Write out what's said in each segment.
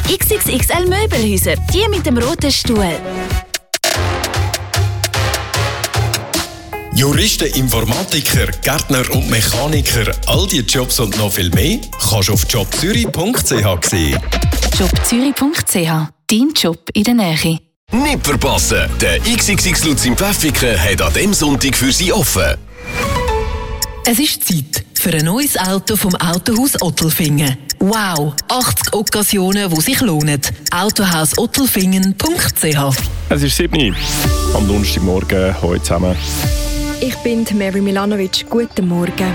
XXXL Möbelhäuser, die mit dem roten Stuhl. Juristen, Informatiker, Gärtner und Mechaniker, all diese Jobs und noch viel mehr kannst du auf jobzürich.ch sehen. Jobzürich.ch, dein Job in der Nähe. Nicht verpassen! Der XXX Lutz in Pfäffiken hat an diesem Sonntag für Sie offen. Es ist Zeit für ein neues Auto vom Autohaus Ottelfingen. Wow, 80 Okkasionen, die sich lohnen. Autohausottelfingen.ch. Es ist 7 Uhr am Donnerstagmorgen. Hallo zusammen. Ich bin Mary Milanovic. Guten Morgen.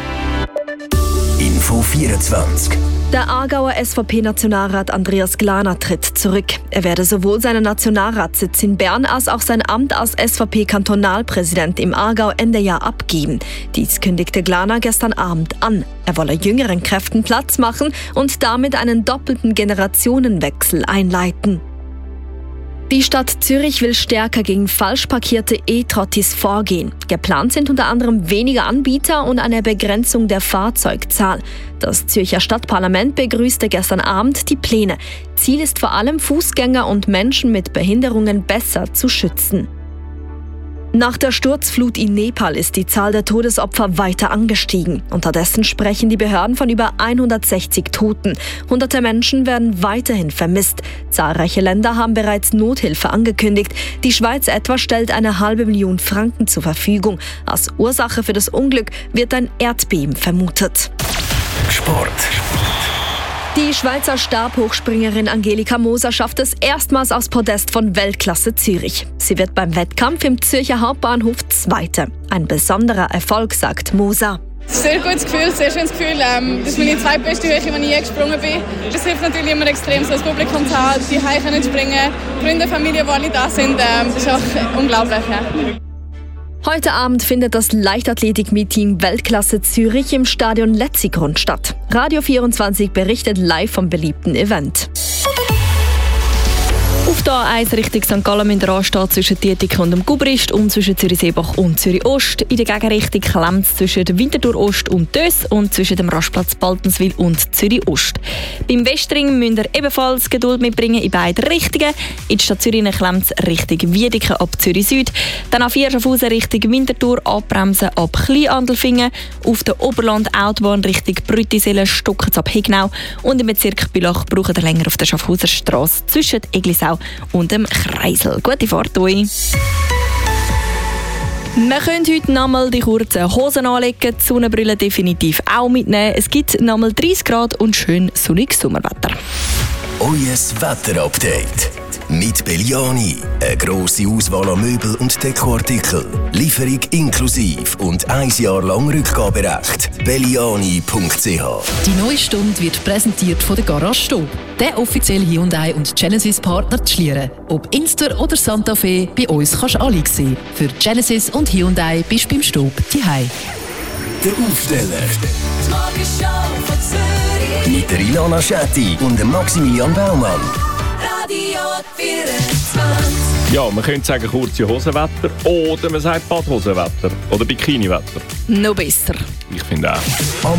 Info 24. Der Aargauer SVP-Nationalrat Andreas Glarner tritt zurück. Er werde sowohl seinen Nationalratssitz in Bern als auch sein Amt als SVP-Kantonalpräsident im Aargau Ende Jahr abgeben. Dies kündigte Glarner gestern Abend an. Er wolle jüngeren Kräften Platz machen und damit einen doppelten Generationenwechsel einleiten. Die Stadt Zürich will stärker gegen falsch parkierte E-Trottis vorgehen. Geplant sind unter anderem weniger Anbieter und eine Begrenzung der Fahrzeugzahl. Das Zürcher Stadtparlament begrüßte gestern Abend die Pläne. Ziel ist vor allem, Fußgänger und Menschen mit Behinderungen besser zu schützen. Nach der Sturzflut in Nepal ist die Zahl der Todesopfer weiter angestiegen. Unterdessen sprechen die Behörden von über 160 Toten. Hunderte Menschen werden weiterhin vermisst. Zahlreiche Länder haben bereits Nothilfe angekündigt. Die Schweiz etwa stellt 500 000 Franken zur Verfügung. Als Ursache für das Unglück wird ein Erdbeben vermutet. Sport. Die Schweizer Stabhochspringerin Angelika Moser schafft es erstmals aufs Podest von Weltklasse Zürich. Sie wird beim Wettkampf im Zürcher Hauptbahnhof Zweite. Ein besonderer Erfolg, sagt Moser. Sehr gutes Gefühl, sehr schönes Gefühl. Das ist meine zweitbeste Höhe, die ich je gesprungen bin. Das hilft natürlich immer extrem, so das Publikum zu haben, die heim können springen, Freunde, Familie, die alle da sind. Das ist auch unglaublich. Ja. Heute Abend findet das Leichtathletik-Meeting Weltklasse Zürich im Stadion Letzigrund statt. Radio 24 berichtet live vom beliebten Event. Auf der A1 Richtung St. Gallen müssen wir anstehen zwischen Dietike und dem Gubrist und zwischen Zürich-Seebach und Zürich-Ost. In der Gegenrichtung klemmt es zwischen Winterthur-Ost und Döss und zwischen dem Rastplatz Baltenswil und Zürich-Ost. Beim Westring müsst ihr ebenfalls Geduld mitbringen in beide Richtungen. In der Stadt Zürich klemmt es Richtung Wiedeke ab Zürich-Süd. Dann A4 Schaffhausen Richtung Winterthur abbremsen ab Kleinandelfingen. Auf der Oberland-Autobahn Richtung Brüttisellen stocken ab Hegnau. Und im Bezirk Bülach braucht ihr länger auf der Schaffhauser Strasse zwischen Eglisau und dem Kreisel. Gute Fahrt euch! Wir können heute nochmal die kurzen Hosen anlegen, die Sonnenbrille definitiv auch mitnehmen. Es gibt nochmal 30 Grad und schön sonniges Sommerwetter. Euer Wetterupdate. Mit Belliani. Eine grosse Auswahl an Möbel und Dekoartikeln. Lieferung inklusiv und 1 Jahr lang Rückgaberecht. Belliani.ch. Die neue Stunde wird präsentiert von der Garage Stob, der offizielle Hyundai und Genesis Partner zu Schlieren. Ob Inster oder Santa Fe, bei uns kannst du alle sehen. Für Genesis und Hyundai bist du beim Stob daheim. Der Aufsteller. Die Morgenshow von Zürich. Mit der Ilana Schetti und dem Maximilian Baumann. Radio 24. Ja, man könnte sagen kurze Hosenwetter oder man sagt Badhosenwetter oder Bikiniwetter. Noch besser. Ich finde auch.